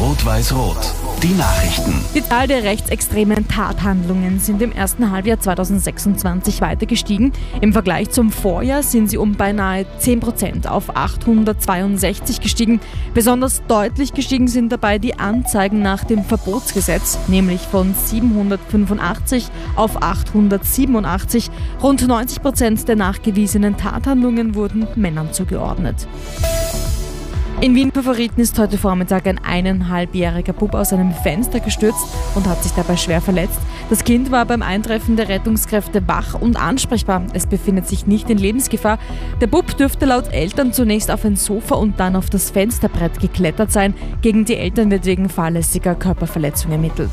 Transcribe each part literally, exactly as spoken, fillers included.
Rot-Weiß-Rot. Die Nachrichten. Die Zahl der rechtsextremen Tathandlungen sind im ersten Halbjahr zweitausendsechsundzwanzig weiter gestiegen. Im Vergleich zum Vorjahr sind sie um beinahe zehn Prozent auf achthundertzweiundsechzig gestiegen. Besonders deutlich gestiegen sind dabei die Anzeigen nach dem Verbotsgesetz, nämlich von siebenhundertfünfundachtzig auf achthundertsiebenundachtzig. Rund neunzig Prozent der nachgewiesenen Tathandlungen wurden Männern zugeordnet. In Wien-Favoriten ist heute Vormittag ein eineinhalbjähriger Bub aus einem Fenster gestürzt und hat sich dabei schwer verletzt. Das Kind war beim Eintreffen der Rettungskräfte wach und ansprechbar. Es befindet sich nicht in Lebensgefahr. Der Bub dürfte laut Eltern zunächst auf ein Sofa und dann auf das Fensterbrett geklettert sein. Gegen die Eltern wird wegen fahrlässiger Körperverletzung ermittelt.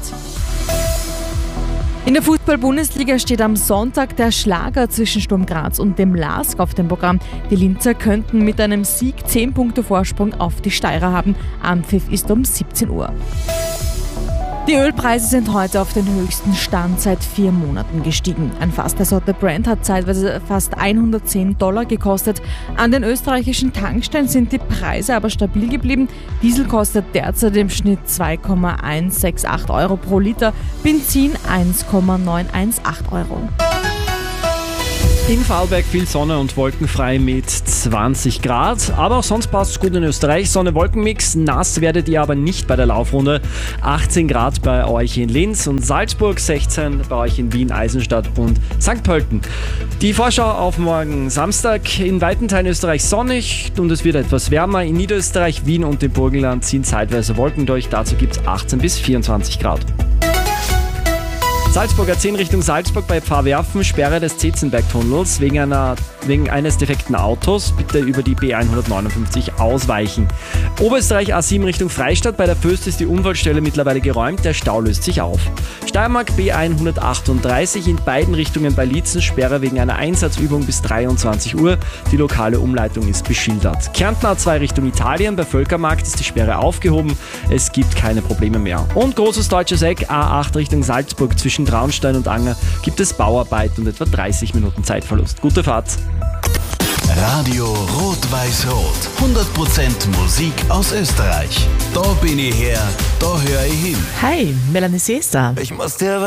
In der Fußball-Bundesliga steht am Sonntag der Schlager zwischen Sturm Graz und dem LASK auf dem Programm. Die Linzer könnten mit einem Sieg zehn Punkte Vorsprung auf die Steirer haben. Anpfiff ist um siebzehn Uhr. Die Ölpreise sind heute auf den höchsten Stand seit vier Monaten gestiegen. Ein Fass der Sorte Brent hat zeitweise fast hundertzehn Dollar gekostet. An den österreichischen Tankstellen sind die Preise aber stabil geblieben. Diesel kostet derzeit im Schnitt zwei Komma hundertachtundsechzig Euro pro Liter, Benzin eins Komma neunhundertachtzehn Euro. In Vorarlberg viel Sonne und wolkenfrei mit zwanzig Grad. Aber auch sonst passt es gut in Österreich. Sonne-Wolken-Mix, nass werdet ihr aber nicht bei der Laufrunde. achtzehn Grad bei euch in Linz und Salzburg, sechzehn bei euch in Wien, Eisenstadt und Sankt Pölten. Die Vorschau auf morgen Samstag. In weiten Teilen Österreichs sonnig und es wird etwas wärmer. In Niederösterreich, Wien und dem Burgenland ziehen zeitweise Wolken durch. Dazu gibt es achtzehn bis vierundzwanzig Grad. Salzburger zehn Richtung Salzburg bei Pfarrwerfen, Sperre des Zetzenberg-Tunnels wegen, einer, wegen eines defekten Autos. Bitte über die B hundertneunundfünfzig ausweichen. Oberösterreich A sieben Richtung Freistadt, bei der Föst ist die Unfallstelle mittlerweile geräumt, der Stau löst sich auf. Steiermark B hundertachtunddreißig in beiden Richtungen bei Liezen, Sperre wegen einer Einsatzübung bis dreiundzwanzig Uhr. Die lokale Umleitung ist beschildert. Kärnten A zwei Richtung Italien, bei Völkermarkt ist die Sperre aufgehoben, es gibt keine Probleme mehr. Und großes deutsches Eck A acht Richtung Salzburg zwischen Traunstein und Anger gibt es Bauarbeit und etwa dreißig Minuten Zeitverlust. Gute Fahrt. Radio Rot-Weiß-Rot. hundert Prozent Musik aus Österreich. Da bin ich her, da höre ich hin. Hi, Melanie Seester. Ich muss dir